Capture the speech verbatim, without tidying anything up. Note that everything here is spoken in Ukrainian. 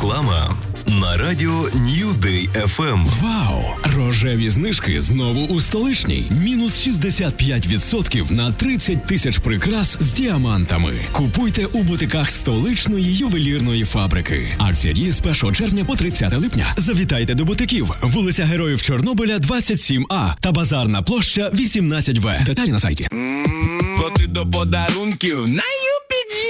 Реклама на радіо New Day еф ем. Вау! Рожеві знижки знову у столичній. Мінус шістдесят п'ять відсотків на тридцять тисяч прикрас з діамантами. Купуйте у бутиках столичної ювелірної фабрики. Акція діє з першого червня по тридцяте липня. Завітайте до бутиків. Вулиця Героїв Чорнобиля, двадцять сім А та Базарна площа, вісімнадцять В. Деталі на сайті. Бо ти до подарунків най